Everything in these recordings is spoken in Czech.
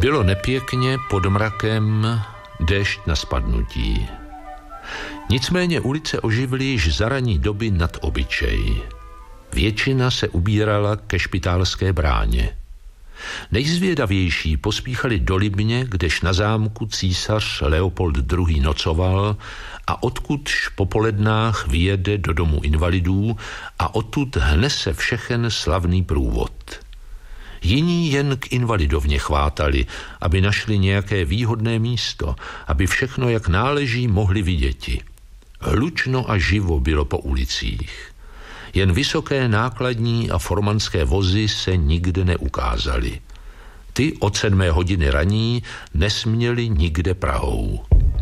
Bylo nepěkně, pod mrakem, déšť na spadnutí. Nicméně ulice oživly již za ranní doby nad obyčej. Většina se ubírala ke Špitálské bráně. Nejzvědavější pospíchali do Libně, kdež na zámku císař Leopold II. Nocoval a odkudž po polednách vyjede do domu invalidů a odtud hnese všechen slavný průvod. Jiní jen k invalidovně chvátali, aby našli nějaké výhodné místo, aby všechno jak náleží mohli viděti. Hlučno a živo bylo po ulicích. Jen vysoké nákladní a formanské vozy se nikde neukázaly. Ty od 7 hodiny raní nesměly nikde Prahou.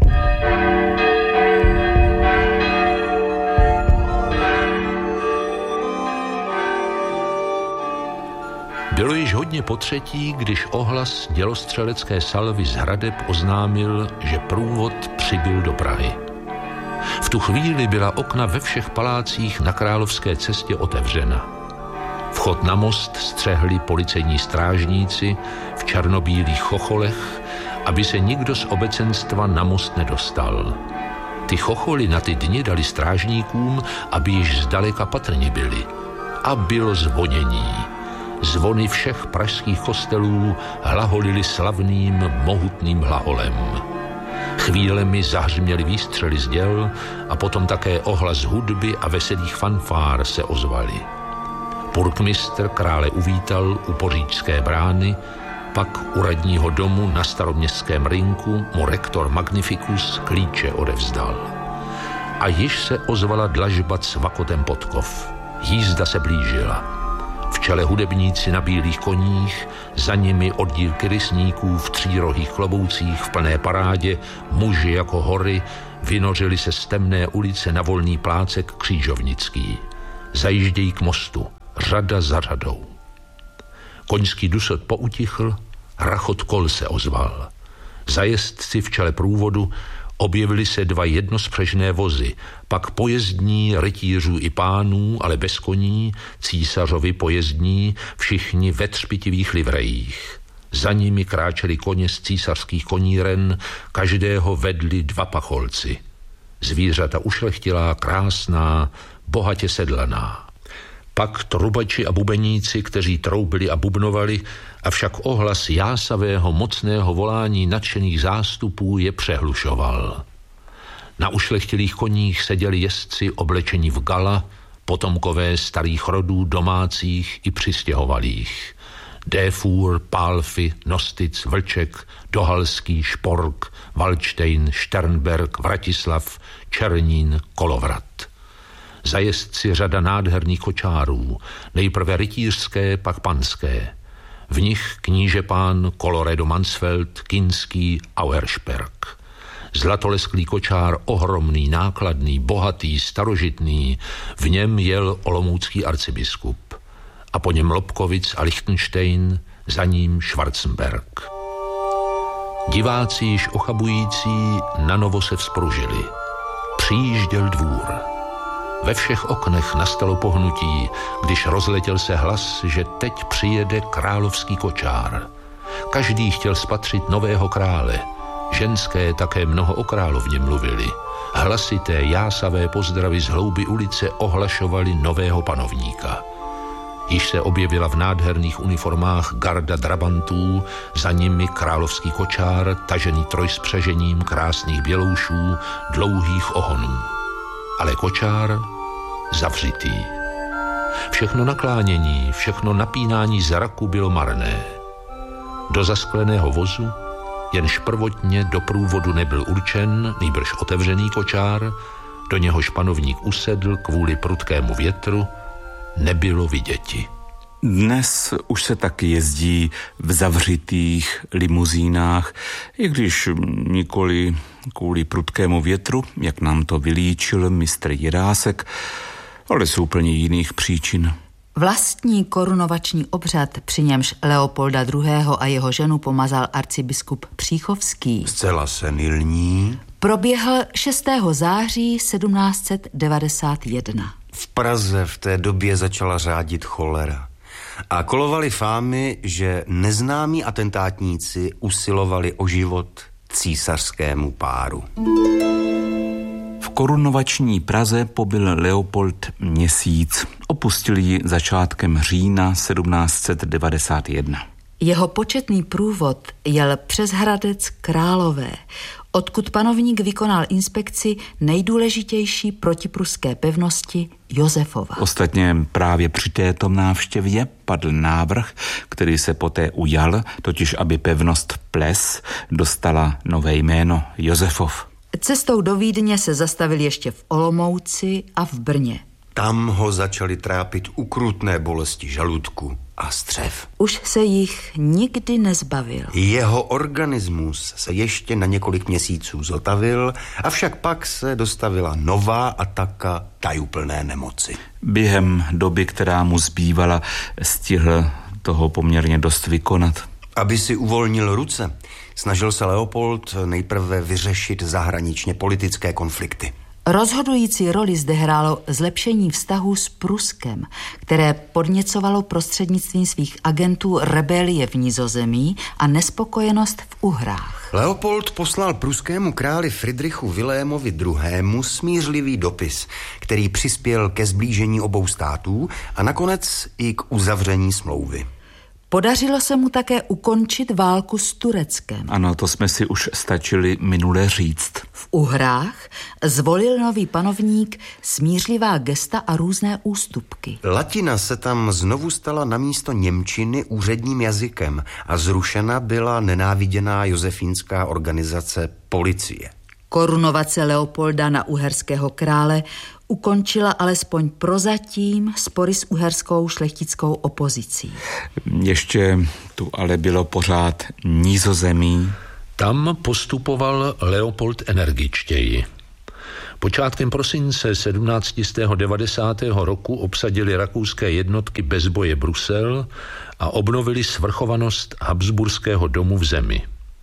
Bylo již hodně potřetí, když ohlas dělostřelecké salvy z hradeb oznámil, že průvod přibyl do Prahy. V tu chvíli byla okna ve všech palácích na Královské cestě otevřena. Vchod na most střehli policejní strážníci v černobílých chocholech, aby se nikdo z obecenstva na most nedostal. Ty chocholy na ty dny dali strážníkům, aby již zdaleka patrni byli. A bylo zvonění. Zvony všech pražských kostelů hlaholily slavným, mohutným hlaholem. Chvílemi zahřměly výstřely z děl a potom také ohlas hudby a veselých fanfár se ozvaly. Purkmistr krále uvítal u Poříčské brány, pak u radního domu na Staroměstském rynku mu rektor Magnificus klíče odevzdal. A již se ozvala dlažba cvakotem podkov. Jízda se blížila. V čele hudebníci na bílých koních, za nimi oddílky rysníků v třírohých kloboucích v plné parádě, muži jako hory, vynořili se z temné ulice na volný plácek Křížovnický. Zajíždějí k mostu, řada za řadou. Koňský dusot poutichl, rachot kol se ozval. Za jezdci v čele průvodu objevily se 2 jednospřežné vozy, pak pojezdní rytířů i pánů, ale bez koní, císařovi pojezdní, všichni ve třpitivých livrejích. Za nimi kráčeli koně z císařských koníren, každého vedli 2 pacholci. Zvířata ušlechtilá, krásná, bohatě sedlaná. Pak trubači a bubeníci, kteří troubili a bubnovali, avšak ohlas jásavého mocného volání nadšených zástupů je přehlušoval. Na ušlechtilých koních seděli jezdci oblečení v gala, potomkové starých rodů domácích i přistěhovalých. Défůr, Pálfy, Nostitz, Vlček, Dohalský, Špork, Valdštejn, Šternberg, Vratislav, Černín, Kolovrat. Za jezdci řada nádherných kočárů, nejprve rytířské, pak panské. V nich kníže pán Koloredo Mansfeld, Kinský, Auersperg. Zlatolesklý kočár, ohromný, nákladný, bohatý, starožitný, v něm jel olomoucký arcibiskup. A po něm Lobkovic a Lichtenstein, za ním Schwarzenberg. Diváci již ochabující na novo se vzpružili. Přijížděl dvůr. Ve všech oknech nastalo pohnutí, když rozletěl se hlas, že teď přijede královský kočár. Každý chtěl spatřit nového krále. Ženské také mnoho o královně mluvili. Hlasité, jásavé pozdravy z hlouby ulice ohlašovali nového panovníka. Již se objevila v nádherných uniformách garda drabantů, za nimi královský kočár, tažený trojspřežením krásných běloušů, dlouhých ohonů. Ale kočár zavřitý. Všechno naklánění, všechno napínání zraku bylo marné. Do zaskleného vozu, jenž prvotně do průvodu nebyl určen, nýbrž otevřený kočár, do něhož panovník usedl kvůli prudkému větru, nebylo viděti. Dnes už se taky jezdí v zavřitých limuzínách, i když nikoli kvůli prudkému větru, jak nám to vylíčil mistr Jirásek, ale z úplně jiných příčin. Vlastní korunovační obřad, při němž Leopolda II. A jeho ženu pomazal arcibiskup Příchovský, zcela senilní, proběhl 6. září 1791. V Praze v té době začala řádit cholera. a kolovaly fámy, že neznámí atentátníci usilovali o život císařskému páru. V korunovační Praze pobyl Leopold měsíc. Opustil ji začátkem října 1791. Jeho početný průvod jel přes Hradec Králové, odkud panovník vykonal inspekci nejdůležitější protipruské pevnosti Josefova. Ostatně právě při této návštěvě padl návrh, který se poté ujal, totiž aby pevnost Ples dostala nové jméno Josefov. Cestou do Vídně se zastavil ještě v Olomouci a v Brně. Tam ho začaly trápit ukrutné bolesti žaludku a střev. Už se jich nikdy nezbavil. Jeho organismus se ještě na několik měsíců zotavil, avšak pak se dostavila nová ataka tajuplné nemoci. Během doby, která mu zbývala, stihl toho poměrně dost vykonat. Aby si uvolnil ruce, snažil se Leopold nejprve vyřešit zahraničně politické konflikty. Rozhodující roli zde hrálo zlepšení vztahů s Pruskem, které podněcovalo prostřednictvím svých agentů rebelie v Nizozemí a nespokojenost v Uhrách. Leopold poslal pruskému králi Fridrichu Vilémovi II. Smířlivý dopis, který přispěl ke sblížení obou států a nakonec i k uzavření smlouvy. Podařilo se mu také ukončit válku s Tureckem. Ano, to jsme si už stačili minule říct. V Uhrách zvolil nový panovník smířlivá gesta a různé ústupky. Latina se tam znovu stala namísto němčiny úředním jazykem a zrušena byla nenáviděná josefínská organizace policie. Korunovace Leopolda na uherského krále ukončila alespoň prozatím spory s uherskou šlechtickou opozicí. Ještě tu ale bylo pořád Nizozemí. Tam postupoval Leopold energičtěji. Počátkem prosince 1790. roku obsadili rakouské jednotky bez boje Brusel a obnovili svrchovanost habsburského domu v zemi.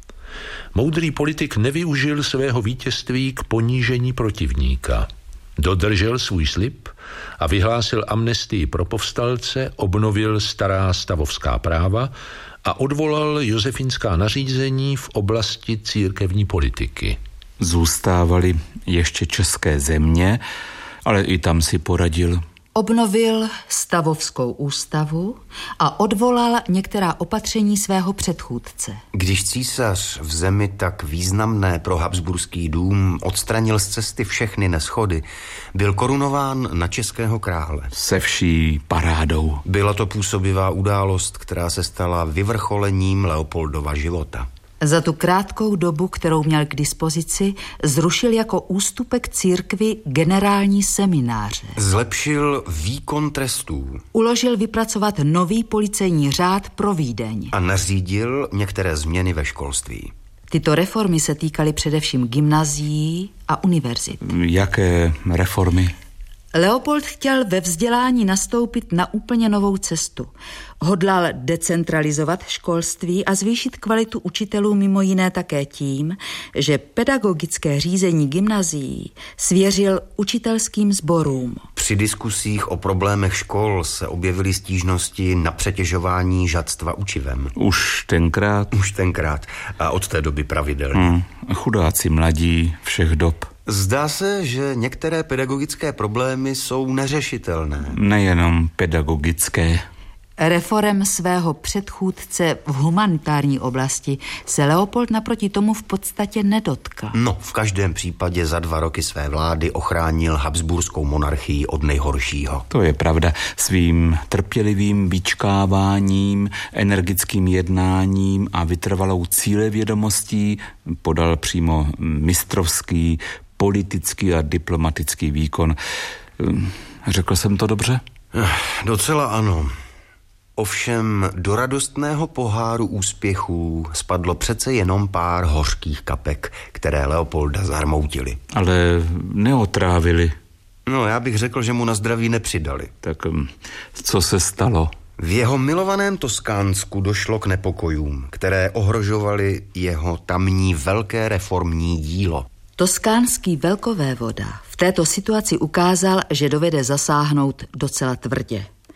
Moudrý politik nevyužil svého vítězství k ponížení protivníka. Dodržel svůj slib a vyhlásil amnestii pro povstalce, obnovil stará stavovská práva a odvolal josefínská nařízení v oblasti církevní politiky. Zůstávaly ještě české země, ale i tam si poradil. Obnovil stavovskou ústavu a odvolal některá opatření svého předchůdce. Když císař v zemi tak významné pro habsburský dům odstranil z cesty všechny neshody, byl korunován na českého krále. Se vší parádou. Byla to působivá událost, která se stala vyvrcholením Leopoldova života. Za tu krátkou dobu, kterou měl k dispozici, zrušil jako ústupek církvi generální semináře. Zlepšil výkon trestů. Uložil vypracovat nový policejní řád pro Vídeň. A nařídil některé změny ve školství. Tyto reformy se týkaly především gymnazií a univerzit. Jaké reformy? Leopold chtěl ve vzdělání nastoupit na úplně novou cestu. Hodlal decentralizovat školství a zvýšit kvalitu učitelů mimo jiné také tím, že pedagogické řízení gymnazií svěřil učitelským sborům. Při diskusích o problémech škol se objevily stížnosti na přetěžování žadstva učivem. Už tenkrát? Už tenkrát a od té doby pravidelně. Chudáci mladí všech dob. Zdá se, že některé pedagogické problémy jsou neřešitelné. Nejenom pedagogické. Reforem svého předchůdce v humanitární oblasti se Leopold naproti tomu v podstatě nedotkl. No, v každém případě za 2 roky své vlády ochránil habsburskou monarchii od nejhoršího. To je pravda. Svým trpělivým vyčkáváním, energickým jednáním a vytrvalou cílevědomostí podal přímo mistrovský politický a diplomatický výkon. Řekl jsem to dobře? Docela ano. Ovšem do radostného poháru úspěchů spadlo přece jenom pár hořkých kapek, které Leopolda zarmoutily. Ale neotrávili. No, já bych řekl, že mu na zdraví nepřidali. Tak co se stalo? V jeho milovaném Toskánsku došlo k nepokojům, které ohrožovaly jeho tamní velké reformní dílo. Toskánský velkovévoda v této situaci ukázal, že dovede zasáhnout docela tvrdě.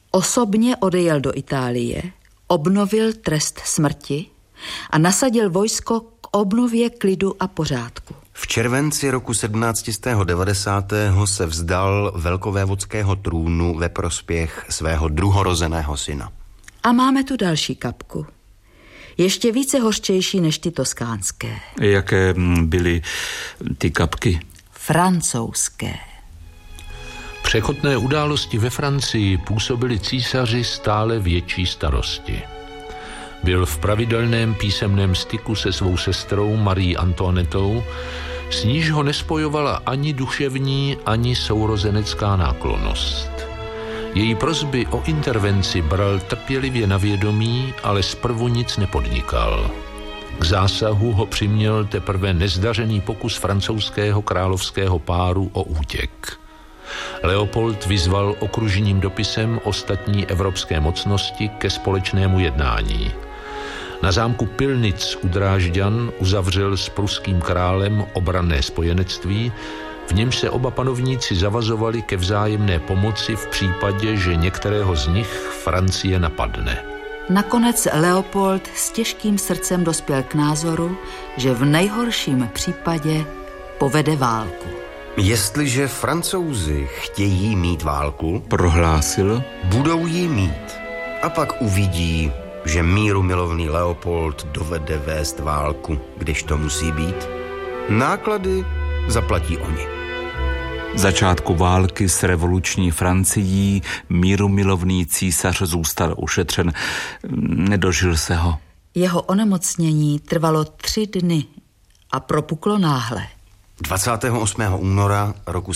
Osobně odejel do Itálie, obnovil trest smrti a nasadil vojsko k obnově klidu a pořádku. V červenci roku 1790. se vzdal velkovévodského trůnu ve prospěch svého druhorozeného syna. A máme tu další kapku. Ještě více hořčejší než ty toskánské. Jaké byly ty kapky? Francouzské. Překotné události ve Francii působily císaři stále větší starosti. Byl v pravidelném písemném styku se svou sestrou Marie Antoinetou, s níž ho nespojovala ani duševní, ani sourozenecká náklonnost. Její prosby o intervenci bral trpělivě na vědomí, ale zprvu nic nepodnikal. K zásahu ho přiměl teprve nezdařený pokus francouzského královského páru o útěk. Leopold vyzval okružním dopisem ostatní evropské mocnosti ke společnému jednání. Na zámku Pilnic u Drážďan uzavřel s pruským králem obranné spojenectví, v němž se oba panovníci zavazovali ke vzájemné pomoci v případě, že některého z nich Francie napadne. Nakonec Leopold s těžkým srdcem dospěl k názoru, že v nejhorším případě povede válku. Jestliže Francouzi chtějí mít válku, Prohlásil, budou ji mít. A pak uvidí, že mírumilovný Leopold dovede vést válku, když to musí být. Náklady zaplatí oni. Začátku války s revoluční Francií mírumilovný císař zůstal ušetřen. Nedožil se ho. Jeho onemocnění trvalo 3 dny a propuklo náhle. 28. února roku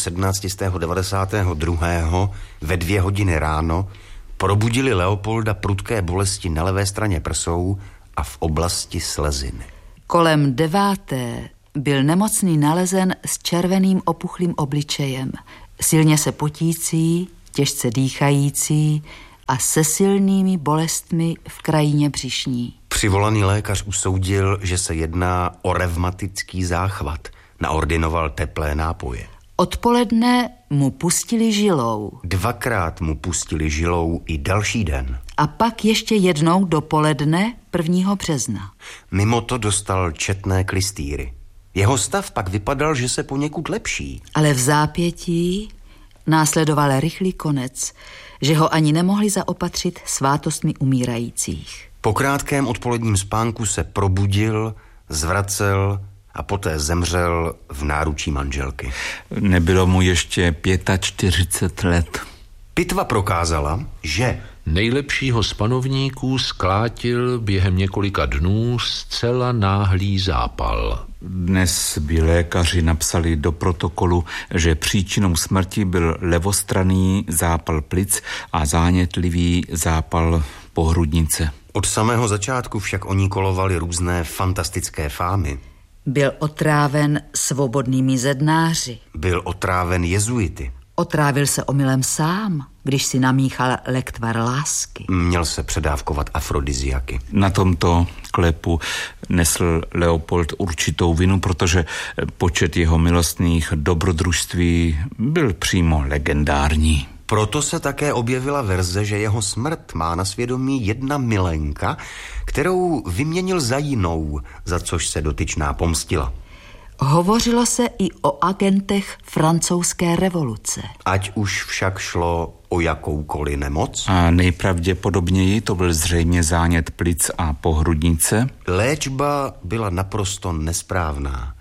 1792. ve 2 hodiny ráno probudili Leopolda prudké bolesti na levé straně prsou a v oblasti sleziny. Kolem 9. byl nemocný nalezen s červeným opuchlým obličejem, silně se potící, těžce dýchající a se silnými bolestmi v krajině břišní. Přivolaný lékař usoudil, že se jedná o revmatický záchvat. Naordinoval teplé nápoje. Odpoledne mu pustili žilou. 2krát mu pustili žilou i další den. A pak ještě jednou dopoledne 1. března. Mimo to dostal četné klystýry. Jeho stav pak vypadal, že se poněkud lepší. Ale v zápětí následoval rychlý konec, že ho ani nemohli zaopatřit svátostmi umírajících. Po krátkém odpoledním spánku se probudil, zvracel a poté zemřel v náručí manželky. Nebylo mu ještě 45 let. Pitva prokázala, že Nejlepšího z panovníků sklátil během několika dnů zcela náhlý zápal. Dnes by lékaři napsali do protokolu, že příčinou smrti byl levostranný zápal plic a zánětlivý zápal pohrudnice. od samého začátku však o ní kolovaly různé fantastické fámy. Byl otráven svobodnými zednáři. Byl otráven jezuity. Otrávil se omylem sám, když si namíchal lektvar lásky. Měl se předávkovat afrodiziaky. Na tomto klepu nesl Leopold určitou vinu, protože počet jeho milostných dobrodružství byl přímo legendární. Proto se také objevila verze, že jeho smrt má na svědomí jedna milenka, kterou vyměnil za jinou, za což se dotyčná pomstila. Hovořilo se i o agentech francouzské revoluce. Ať už však šlo o jakoukoliv nemoc. A nejpravděpodobněji to byl zřejmě zánět plic a pohrudnice. Léčba byla naprosto nesprávná.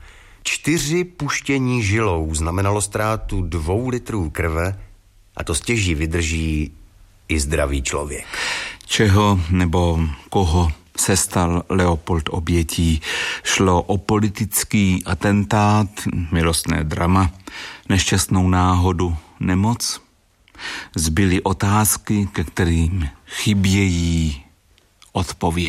4 puštění žilou znamenalo ztrátu 2 litrů krve a to stěží vydrží i zdravý člověk. Čeho nebo koho se stal Leopold obětí? Šlo o politický atentát, milostné drama, nešťastnou náhodu, nemoc? Zbyly otázky, ke kterým chybějí odpovědi.